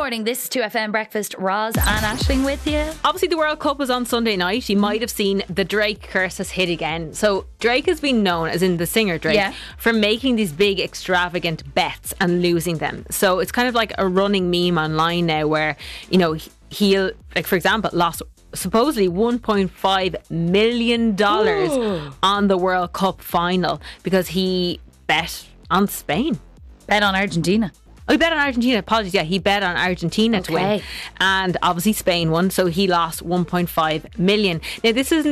morning. This is 2FM Breakfast. Roz and Aisling with you. Obviously, the World Cup was on Sunday night. You might have seen the Drake curse has hit again. So Drake has been known, as in the singer Drake, for making these big extravagant bets and losing them. So it's kind of like a running meme online now where, you know, he'll, like, for example, lost supposedly $1.5 million on the World Cup final because he bet on Spain. Bet on Argentina. Oh, he bet on Argentina. Apologies. Yeah, he bet on Argentina to win. And obviously Spain won, so he lost 1.5 million. Now, this isn't